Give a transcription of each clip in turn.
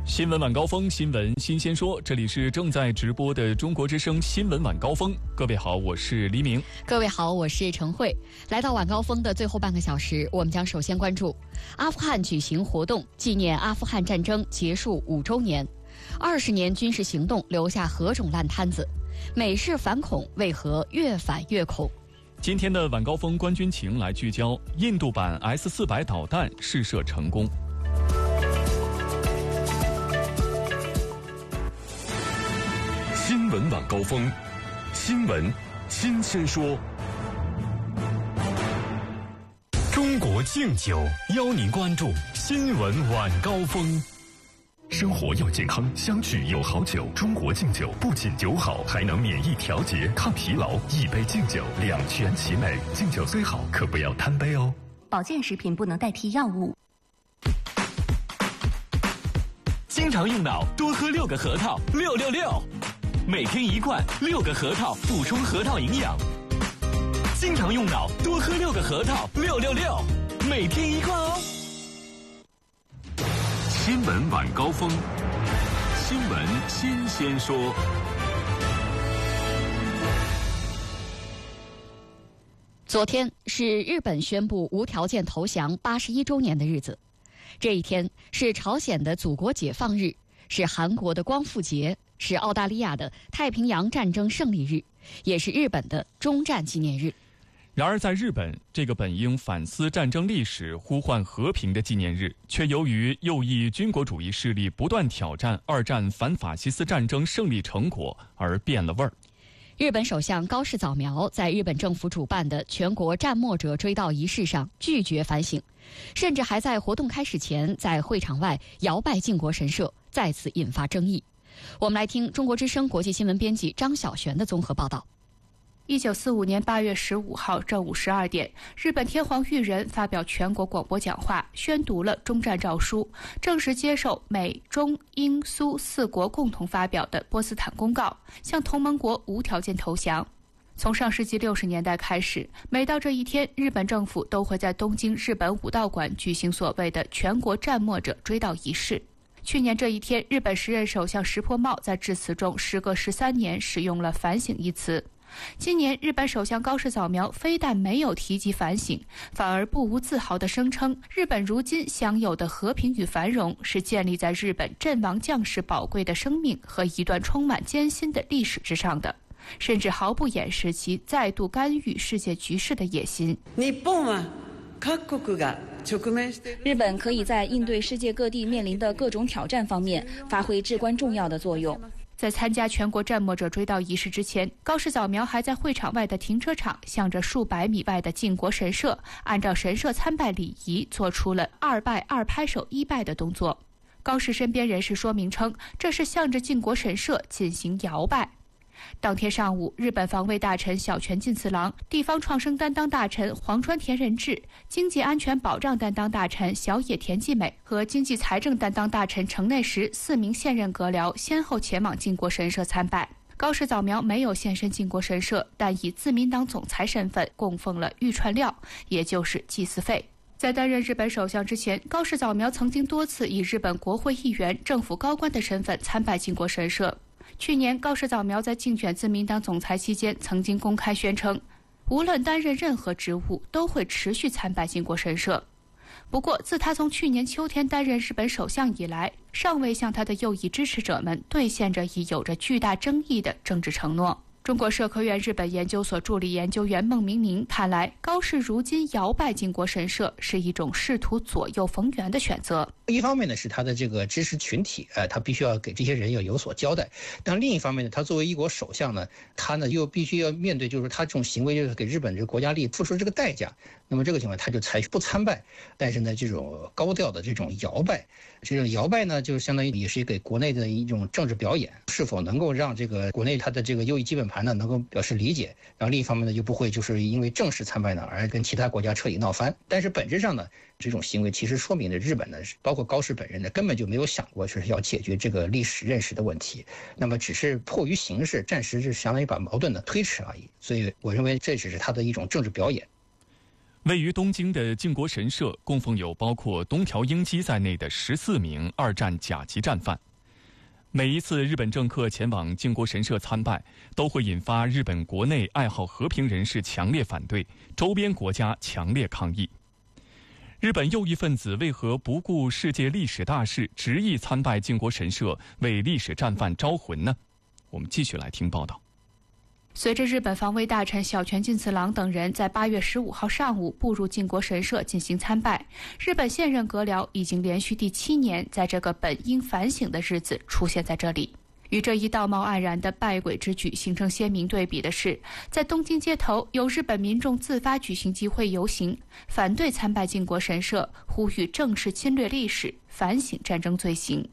新闻晚高峰，新闻新鲜说，这里是正在直播的中国之声新闻晚高峰。各位好，我是黎明。 各位好，我是陈慧。来到晚高峰的最后半个小时，我们将首先关注阿富汗举行活动，纪念阿富汗战争结束5周年。20年军事行动留下何种烂摊子？美式反恐为何越反越恐？ 今天的晚高峰观军情来聚焦印度版 S-400导弹试射成功。 新闻晚高峰，新闻新鲜说。中国敬酒邀您关注新闻晚高峰。生活要健康，相聚有好酒。中国敬酒不仅酒好，还能免疫调节、抗疲劳。一杯敬酒，两全其美。敬酒虽好，可不要贪杯哦。 保健食品不能代替药物。 经常用脑，多喝6个核桃，666。每天1罐，6个核桃，补充核桃营养。经常用脑，多喝6个核桃，666。每天1罐哦。 新闻晚高峰，新闻新鲜说。 昨天是日本宣布无条件投降81周年的日子，这一天是朝鲜的祖国解放日，是韩国的光复节，是澳大利亚的太平洋战争胜利日，也是日本的终战纪念日。 然而在日本，这个本应反思战争历史、呼唤和平的纪念日，却由于右翼军国主义势力不断挑战2战反法西斯战争胜利成果而变了味儿。 日本首相高市早苗在日本政府主办的全国战没者追悼仪式上拒绝反省，甚至还在活动开始前在会场外摇拜靖国神社，再次引发争议。我们来听中国之声国际新闻编辑张晓璇的综合报道。 1945年8月15号正午12点，日本天皇裕仁发表全国广播讲话，宣读了终战诏书，正式接受美、中、英、苏4国共同发表的波斯坦公告，向同盟国无条件投降。从上世纪60年代开始，每到这一天，日本政府都会在东京日本武道馆举行所谓的全国战没者追悼仪式。去年这一天，日本时任首相石破茂在致辞中时隔13年使用了反省一词。今年日本首相高市早苗非但没有提及反省，反而不无自豪地声称，日本如今享有的和平与繁荣是建立在日本阵亡将士宝贵的生命和一段充满艰辛的历史之上的，甚至毫不掩饰其再度干预世界局势的野心。 日本可以在应对世界各地面临的各种挑战方面发挥至关重要的作用。 在参加全国战没者追悼仪式之前，高市早苗还在会场外的停车场向着数百米外的靖国神社，按照神社参拜礼仪做出了2拜2拍手1拜的动作。高市身边人士说明称，这是向着靖国神社进行摇拜。当天上午，日本防卫大臣小泉进次郎、地方创生担当大臣黄川田仁志、经济安全保障担当大臣小野田纪美和经济财政担当大臣城内实4名现任阁僚先后前往靖国神社参拜。高市早苗没有现身靖国神社，但以自民党总裁身份供奉了御串料，也就是祭祀费。在担任日本首相之前，高市早苗曾经多次以日本国会议员、政府高官的身份参拜靖国神社。去年，高市早苗在竞选自民党总裁期间曾经公开宣称，无论担任任何职务，都会持续参拜靖国神社。不过，自他从去年秋天担任日本首相以来，尚未向他的右翼支持者们兑现着已有着巨大争议的政治承诺。中国社科院日本研究所助理研究员孟明宁看来，高市如今摇拜靖国神社是一种试图左右逢源的选择。 一方面呢，是他的这个支持群体，他必须要给这些人要有所交代；但另一方面呢，他作为一国首相呢，他呢又必须要面对，就是他这种行为就是给日本这个国家利益付出这个代价。那么这个情况，他就采取不参拜，但是呢，这种高调的这种摇拜，这种摇拜呢，就相当于也是给国内的一种政治表演，是否能够让这个国内他的这个右翼基本盘呢能够表示理解，然后另一方面呢又不会就是因为正式参拜呢而跟其他国家彻底闹翻。但是本质上呢，这种行为其实说明了日本呢，包括高市本人呢，根本就没有想过是要解决这个历史认识的问题，那么只是迫于形势，暂时是相当于把矛盾呢推迟而已。所以我认为这只是他的一种政治表演。 位于东京的靖国神社供奉有包括东条英机在内的14名二战甲级战犯。每一次日本政客前往靖国神社参拜，都会引发日本国内爱好和平人士强烈反对，周边国家强烈抗议。日本右翼分子为何不顾世界历史大事，执意参拜靖国神社，为历史战犯招魂呢？我们继续来听报道。 随着日本防卫大臣小泉进次郎等人在8月15号上午步入靖国神社进行参拜，日本现任阁僚已经连续第7年在这个本应反省的日子出现在这里。与这一道貌岸然的拜鬼之举形成鲜明对比的是，在东京街头有日本民众自发举行集会游行，反对参拜靖国神社，呼吁正视侵略历史，反省战争罪行。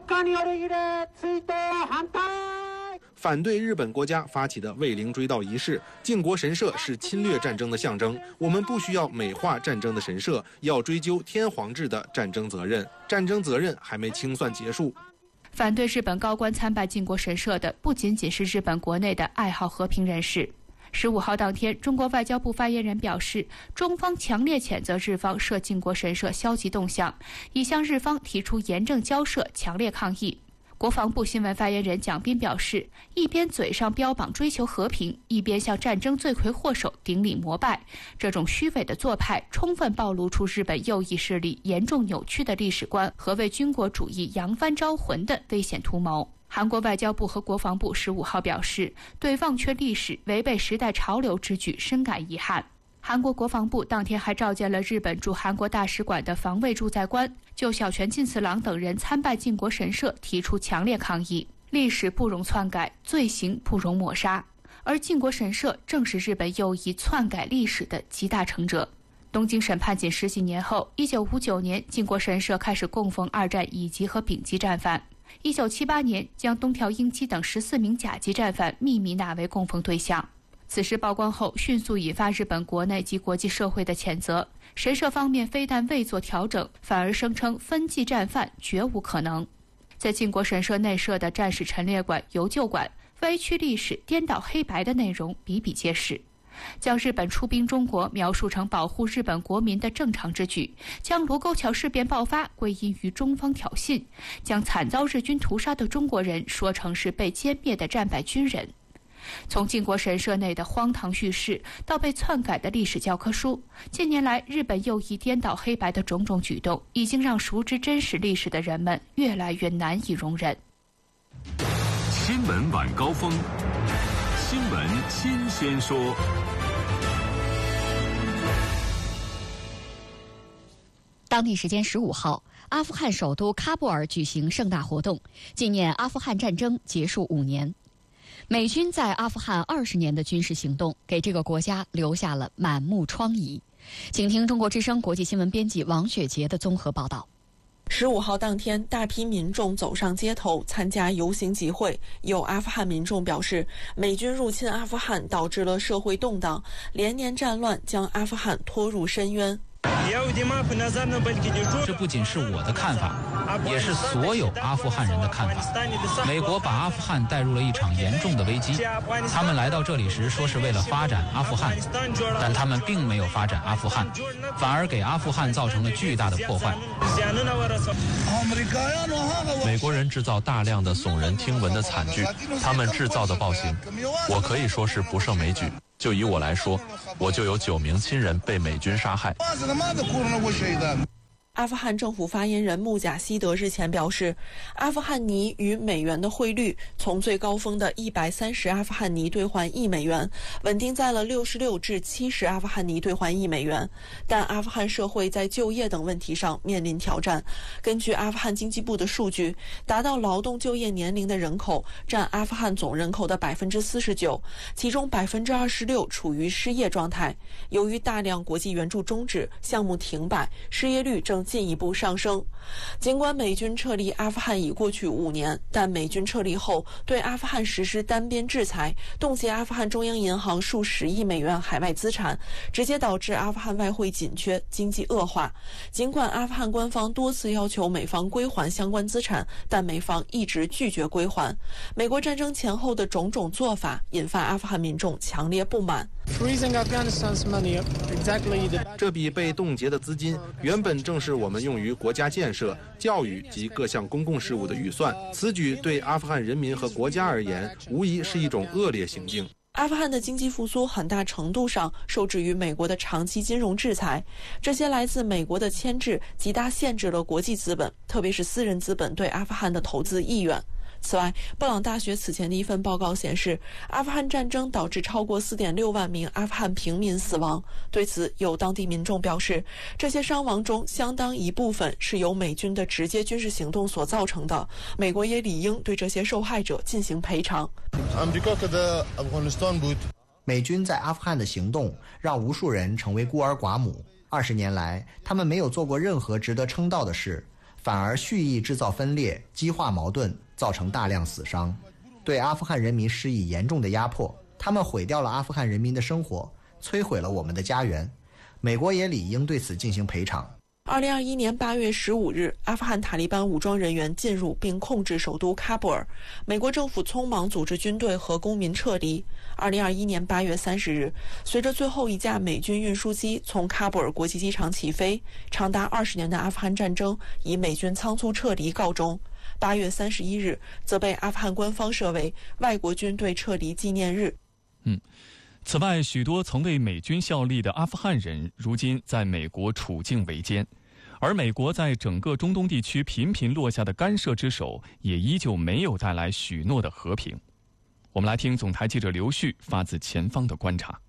反对日本国家发起的慰灵追悼仪式，靖国神社是侵略战争的象征。我们不需要美化战争的神社，要追究天皇制的战争责任。战争责任还没清算结束。 反对日本高官参拜靖国神社的不仅仅是日本国内的爱好和平人士。15号当天，中国外交部发言人表示，中方强烈谴责日方涉靖国神社消极动向，已向日方提出严正交涉，强烈抗议。国防部新闻发言人蒋斌表示，一边嘴上标榜追求和平，一边向战争罪魁祸首顶礼膜拜，这种虚伪的做派充分暴露出日本右翼势力严重扭曲的历史观和为军国主义扬帆招魂的危险图谋。韩国外交部和国防部15号表示，对忘却历史、违背时代潮流之举深感遗憾。韩国国防部当天还召见了日本驻韩国大使馆的防卫驻在官，就小泉进次郎等人参拜靖国神社提出强烈抗议。历史不容篡改，罪行不容抹杀，而靖国神社正是日本右翼篡改历史的集大成者。东京审判仅10几年后，1959年靖国神社开始供奉二战乙级和丙级战犯，1978年将东条英机等14名甲级战犯秘密纳为供奉对象。此事曝光后，迅速引发日本国内及国际社会的谴责。神社方面非但未做调整，反而声称分祭战犯绝无可能。在靖国神社内设的战史陈列馆、游旧馆，歪曲历史、颠倒黑白的内容比比皆是，将日本出兵中国描述成保护日本国民的正常之举，将卢沟桥事变爆发归因于中方挑衅，将惨遭日军屠杀的中国人说成是被歼灭的战败军人。从靖国神社内的荒唐叙事到被篡改的历史教科书，近年来日本右翼颠倒黑白的种种举动，已经让熟知真实历史的人们越来越难以容忍。 新闻晚高峰，新闻新鲜说。 当地时间15号，阿富汗首都喀布尔举行盛大活动，纪念阿富汗战争结束5年。美军在阿富汗20年的军事行动，给这个国家留下了满目疮痍。请听中国之声国际新闻编辑王雪杰的综合报道。 15号当天，大批民众走上街头参加游行集会。有阿富汗民众表示，美军入侵阿富汗导致了社会动荡，连年战乱将阿富汗拖入深渊。 这不仅是我的看法，也是所有阿富汗人的看法。美国把阿富汗带入了一场严重的危机。他们来到这里时说是为了发展阿富汗，但他们并没有发展阿富汗，反而给阿富汗造成了巨大的破坏。 美国人制造大量的耸人听闻的惨剧，他们制造的暴行，我可以说是不胜枚举。就以我来说，我就有9名亲人被美军杀害。 阿富汗政府发言人穆贾希德日前表示，阿富汗尼与美元的汇率从最高峰的130阿富汗尼兑换1美元，稳定在了66至70阿富汗尼兑换1美元。但阿富汗社会在就业等问题上面临挑战。根据阿富汗经济部的数据，达到劳动就业年龄的人口占阿富汗总人口的49%，其中26%处于失业状态。由于大量国际援助终止，项目停摆，失业率正进一步上升。尽管美军撤离阿富汗已过去5年，但美军撤离后对阿富汗实施单边制裁，冻结阿富汗中央银行数十亿美元海外资产，直接导致阿富汗外汇紧缺，经济恶化。尽管阿富汗官方多次要求美方归还相关资产，但美方一直拒绝归还。美国战争前后的种种做法引发阿富汗民众强烈不满。 这笔被冻结的资金原本正是我们用于国家建设、教育及各项公共事务的预算。此举对阿富汗人民和国家而言，无疑是一种恶劣行径。 阿富汗的经济复苏很大程度上受制于美国的长期金融制裁，这些来自美国的牵制极大限制了国际资本，特别是私人资本对阿富汗的投资意愿。此外，布朗大学此前的一份报告显示，阿富汗战争导致超过4.6万名阿富汗平民死亡。对此，有当地民众表示，这些伤亡中相当一部分是由美军的直接军事行动所造成的，美国也理应对这些受害者进行赔偿。 美军在阿富汗的行动让无数人成为孤儿寡母。20年来，他们没有做过任何值得称道的事，反而蓄意制造分裂，激化矛盾，造成大量死伤，对阿富汗人民施以严重的压迫。他们毁掉了阿富汗人民的生活，摧毁了我们的家园。美国也理应对此进行赔偿。 2021年8月15日，阿富汗塔利班武装人员进入并控制首都喀布尔，美国政府匆忙组织军队和公民撤离。2021年8月30日，随着最后一架美军运输机从喀布尔国际机场起飞，长达20年的阿富汗战争以美军仓促撤离告终。8月31日，则被阿富汗官方设为外国军队撤离纪念日。 此外，许多曾为美军效力的阿富汗人，如今在美国处境维艰，而美国在整个中东地区频频落下的干涉之手，也依旧没有带来许诺的和平。我们来听总台记者刘旭发自前方的观察。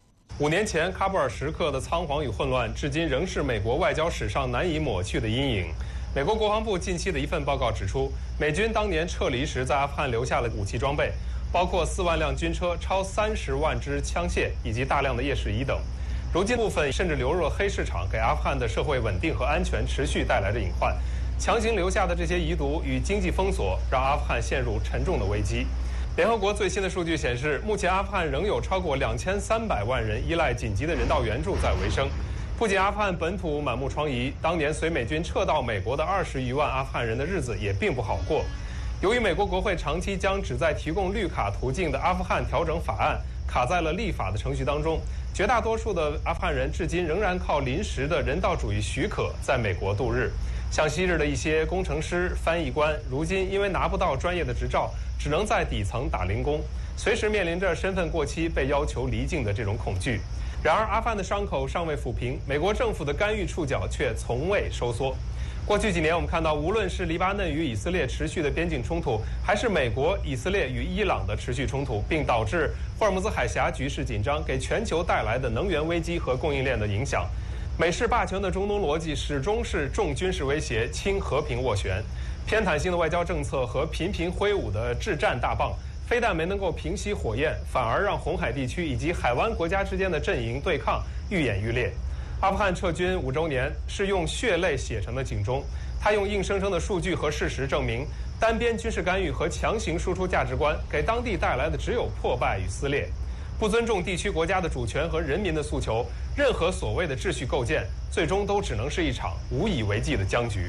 5年前，喀布尔时刻的仓皇与混乱，至今仍是美国外交史上难以抹去的阴影。美国国防部近期的一份报告指出，美军当年撤离时在阿富汗留下了武器装备，包括4万辆军车、超30万支枪械以及大量的夜视仪等。如今部分甚至流入了黑市场，给阿富汗的社会稳定和安全持续带来着隐患。强行留下的这些遗毒与经济封锁，让阿富汗陷入沉重的危机。联合国最新的数据显示，目前阿富汗仍有超过2300万人依赖紧急的人道援助在维生。不仅阿富汗本土满目疮痍，当年随美军撤到美国的20余万阿富汗人的日子也并不好过。由于美国国会长期将旨在提供绿卡途径的阿富汗调整法案卡在了立法的程序当中，绝大多数的阿富汗人至今仍然靠临时的人道主义许可在美国度日。像昔日的一些工程师、翻译官，如今因为拿不到专业的执照，只能在底层打零工，随时面临着身份过期被要求离境的这种恐惧。然而，阿富汗的伤口尚未抚平，美国政府的干预触角却从未收缩。过去几年，我们看到，无论是黎巴嫩与以色列持续的边境冲突，还是美国、以色列与伊朗的持续冲突，并导致霍尔木兹海峡局势紧张，给全球带来的能源危机和供应链的影响。美式霸权的中东逻辑始终是重军事威胁，轻和平斡旋。偏袒性的外交政策和频频挥舞的制战大棒，非但没能够平息火焰，反而让红海地区以及海湾国家之间的阵营对抗愈演愈烈。阿富汗撤军5周年是用血泪写成的警钟，它用硬生生的数据和事实证明，单边军事干预和强行输出价值观给当地带来的只有破败与撕裂。不尊重地区国家的主权和人民的诉求，任何所谓的秩序构建，最终都只能是一场无以为继的僵局。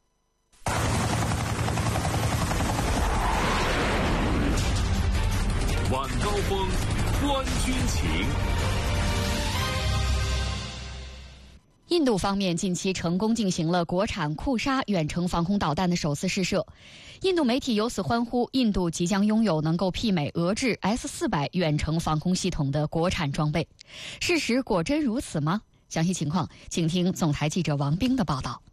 晚高峰，观军情。 印度方面近期成功进行了国产库沙远程防空导弹的首次试射，印度媒体由此欢呼印度即将拥有能够媲美俄制 S-400远程防空系统的国产装备。事实果真如此吗？详细情况请听总台记者王冰的报道。